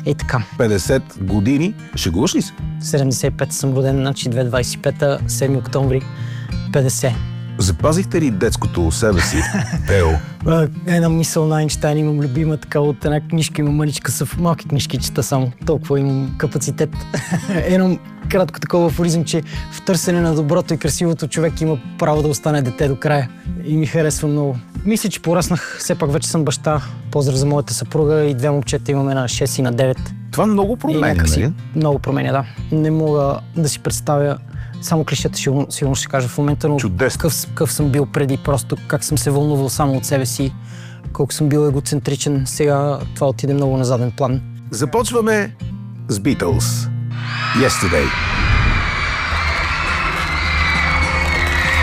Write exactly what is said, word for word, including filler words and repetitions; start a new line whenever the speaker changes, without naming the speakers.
Е така.
петдесет години. Шегуваш ли се?
седемдесет и пета съм роден, значи две хиляди двадесет и пета, седми октомври, петдесет.
Запазихте ли детското себе си? Ео.
Една мисъл на Айнщайн имам любима, така от една книжка имам мъничка, са в малки книжки чета само. Толкова имам капацитет. Едно кратко такова афоризъм, че в търсене на доброто и красивото човек има право да остане дете до края. И ми харесва много. Мисля, че пораснах, все пак вече съм баща. Поздрав за моята съпруга и две момчета, имаме на шест и на девет.
Това много променя, нали?
Много променя, да. Не мога да си представя, само клишета сигурно, сигурно ще кажа в момента, но какъв, какъв съм бил преди, просто как съм се вълнувал само от себе си, колко съм бил егоцентричен, сега това отиде много на заден план.
Започваме с Beatles. Yesterday.